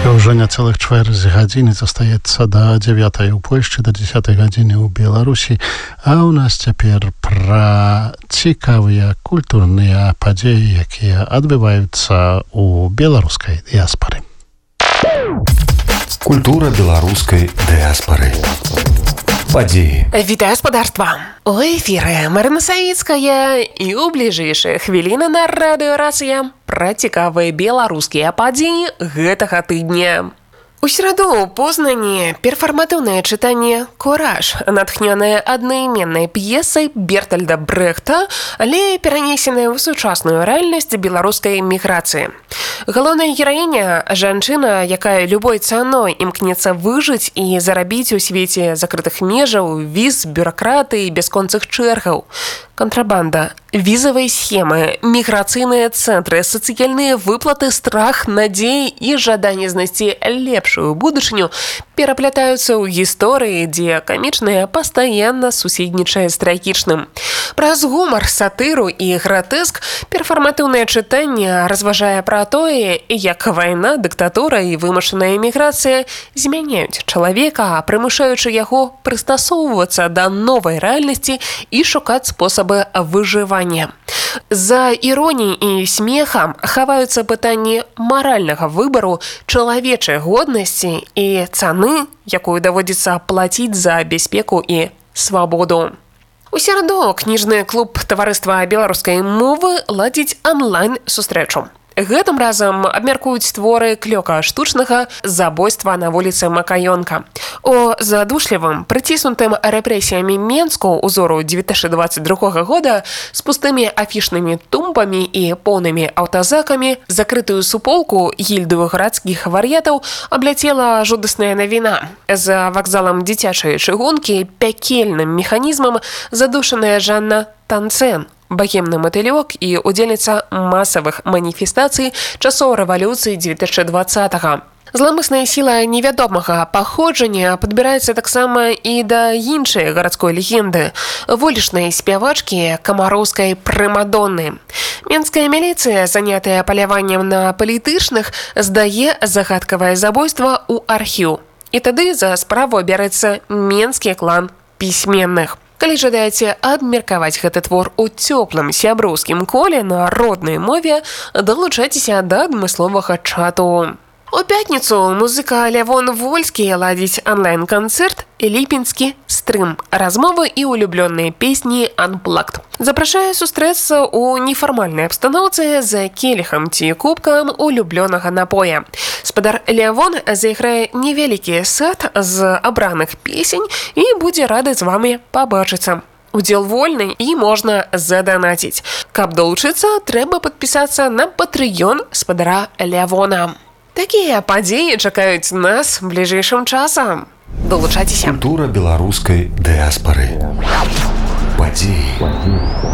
Уже цэлых чвэрць гадзіны застаецца да 9 у Польшчы, да 10 гадзіны ў Беларусі. А ў нас цяпер пра цікавыя культурныя падзеі, якія адбываюцца ў беларускай дыяспары. Культура беларускай дыяспары. Падзеі. Вітаю, спадарства! У эфіры Марына Савіцкая і ў бліжэйшыя хвіліны на радыёрацыя пра цікавыя беларускія падзеі гэтага тыдня. У сераду ў Познані перфарматыўнае чытанне «Кураж», натхнёнае аднайменнай п'есай Бертальда Брэхта, але перанесенае ў сучасную рэальнасць беларускай міграцыі. Галоўная гераіня – жанчына, якая любой цаной імкнецца выжыць і зарабіць у свеце закрытых межаў, віз, бюракратыі, бясконцых чэргаў. Контрабанда, візавыя схемы, міграцыйныя цэнтры, сацыяльныя выплаты, страх, надзеі і жаданне знайсці лепшую будучыню пераплятаюцца ў гісторыі, дзе камічнае пастаянна суседнічае з трагічным. Праз гумар, сатыру і гратэск перфарматыўнае чытанне разважае пра тое, як вайна, дыктатура і вымушаная эміграцыя змяняюць чалавека, прымушаючы яго прыстасоўвацца да новай рэальнасці і шукаць спосабы выжывання. За іроніяй і смехам хаваюцца пытанні маральнага выбару, чалавечай годнасці і цаны, якую даводзіцца плаціць за бяспеку і свабоду. У сераду кніжны клуб таварыства беларускай мовы ладзіць онлайн-сустрэчу. Гэтым разам абмяркуюць творы Клёка Штучнага «Забойства на вуліцы Макаёнка». У задушлівым, прыціснутым рэпрэсіямі Менску узору 2022 года з пустымі афішнымі тумбамі і поўнымі аўтазакамі закрытую суполку гільдыю гарадскіх вар'ятаў абляцела жудасная навіна. За вакзалам дзіцячай чыгункі пякельным механізмам задушаная Жанна Танцэн, богемны матылёк і удзельніца масавых маніфестацый часоў рэвалюцыі 2020-го. Зламысная сіла невядомага паходжання падбіраецца таксама і да іншай гарадской легенды – вулічнай спявачкі камароўскай прымадонны. Менская міліцыя, занятая паляваннем на палітычных, здае загадкавае забойства ў архіў. І тады за справу бярэцца менскі клан пісьменных. Калі жадаеце абмеркаваць гэты твор у цёплым сяброўскім коле на роднай мове, далучайцеся да адмысловага чату. У пятніцу музыка Лявон Вольскі ладзіць онлайн-канцэрт «Ліпінскі стрым. Размовы і улюблёныя песні Unplugged». Запрашае сустрэцца ў нефармальнай абстаноўцы за келіхам ці кубкам улюблёнага напоя. Спадар Лявон зайграе невялікі сет з абраных песень і будзе рады з вамі пабачыцца. Удзел вольны і можна заданаціць. Каб далучыцца, трэба падпісацца на Patreon спадара Лявона. Такія падзеі чакаюць нас бліжэйшым часам. Далучайцеся. Культура беларускай дыяспары. Падзеі.